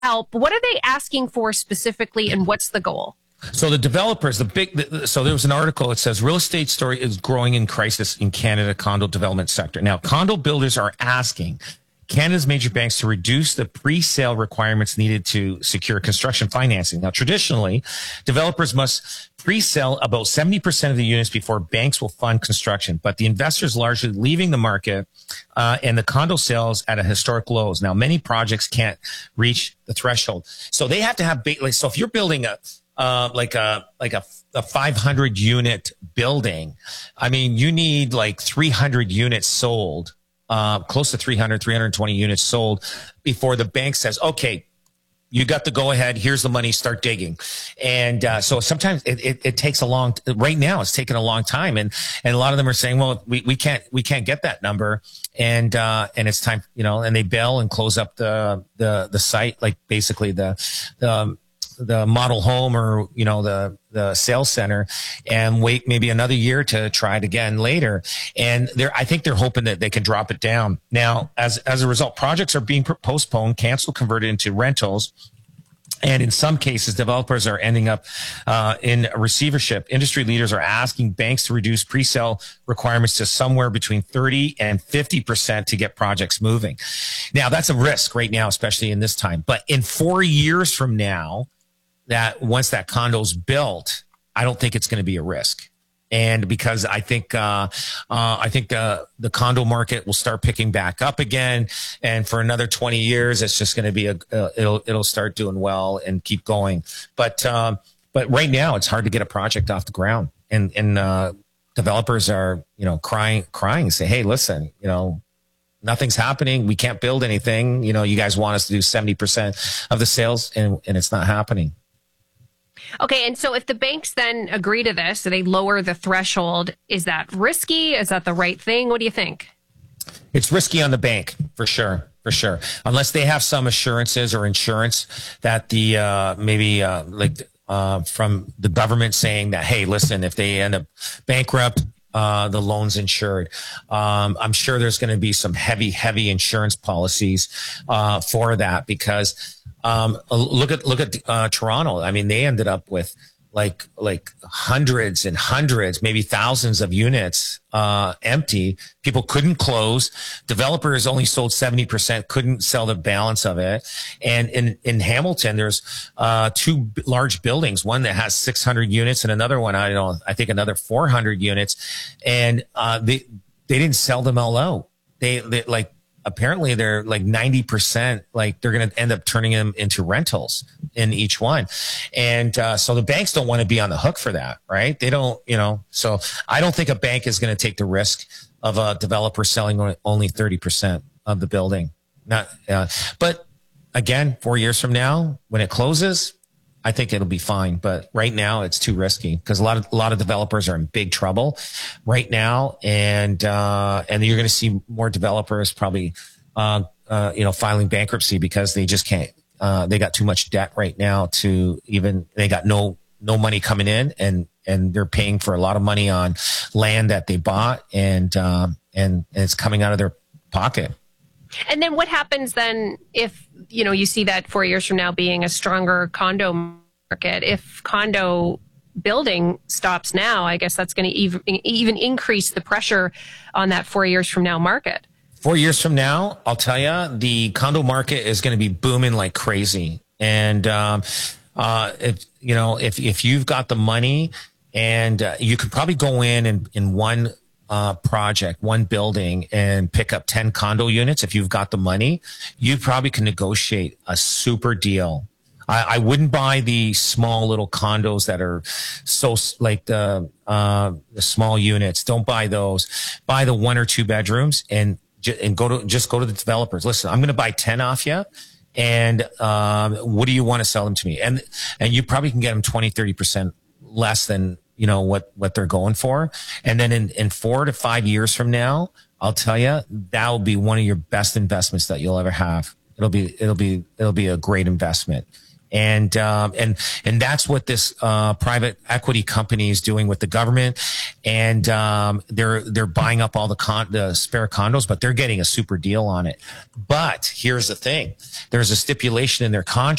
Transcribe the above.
help. What are they asking for specifically, and what's the goal? So the developers, so there was an article that says real estate story is growing in crisis in Canada condo development sector. Now, condo builders are asking Canada's major banks to reduce the pre-sale requirements needed to secure construction financing. Now, traditionally, developers must pre-sell about 70% of the units before banks will fund construction, but the investors largely leaving the market and the condo sales at a historic lows. Now, many projects can't reach the threshold. So they have to have so if you're building a 500 unit building, I mean, you need like 300 units sold. Close to 320 units sold before the bank says, okay, you got the go ahead. Here's the money. Start digging. And so sometimes it takes right now it's taken a long time. And a lot of them are saying, well, we can't get that number. And it's time, and they bail and close up the site, like basically the model home or, the sales center, and wait maybe another year to try it again later. And I think they're hoping that they can drop it down. Now, as a result, projects are being postponed, canceled, converted into rentals. And in some cases, developers are ending up in receivership. Industry leaders are asking banks to reduce pre-sale requirements to somewhere between 30 and 50% to get projects moving. Now, that's a risk right now, especially in this time. But in 4 years from now, that once that condo's built, I don't think it's going to be a risk. And because I think the condo market will start picking back up again. And for another 20 years, it's just going to be it'll start doing well and keep going. But right now it's hard to get a project off the ground, and developers are, crying, say, hey, listen, nothing's happening. We can't build anything. You guys want us to do 70% of the sales, and it's not happening. Okay, and so if the banks then agree to this, so they lower the threshold, is that risky? Is that the right thing? What do you think? It's risky on the bank, for sure. Unless they have some assurances or insurance that the from the government saying that, hey, listen, if they end up bankrupt, the loan's insured. I'm sure there's going to be some heavy insurance policies for that, because look at Toronto. I mean, they ended up with like hundreds and hundreds, maybe thousands of units empty. People couldn't close. Developers only sold 70%, couldn't sell the balance of it. And in Hamilton, there's two large buildings, one that has 600 units and another one, I think another 400 units. And they didn't sell them all out. They apparently they're like 90%, like they're going to end up turning them into rentals in each one. And so the banks don't want to be on the hook for that, right? They don't, so I don't think a bank is going to take the risk of a developer selling only 30% of the building. But again, 4 years from now, when it closes, I think it'll be fine. But right now it's too risky, because a lot of developers are in big trouble right now. And you're going to see more developers probably, filing bankruptcy because they just can't, they got too much debt right now they got no money coming in, and they're paying for a lot of money on land that they bought, and it's coming out of their pocket. And then what happens then if, you see that 4 years from now being a stronger condo market? If condo building stops now, I guess that's going to even increase the pressure on that 4 years from now market. 4 years from now, I'll tell you, the condo market is going to be booming like crazy. And if you've got the money, and you could probably go in one project, one building, and pick up 10 condo units. If you've got the money, you probably can negotiate a super deal. I wouldn't buy the small little condos that are so like the small units. Don't buy those. Buy the 1 or 2 bedrooms and go to the developers. Listen, I'm going to buy 10 off you. And what do you want to sell them to me? And you probably can get them 20, 30% less than what they're going for. And then in 4 to 5 years from now, I'll tell you, that'll be one of your best investments that you'll ever have. It'll be a great investment. and that's what this private equity company is doing with the government, and they're buying up all the spare condos, but they're getting a super deal on it. But here's the thing: there's a stipulation in their contract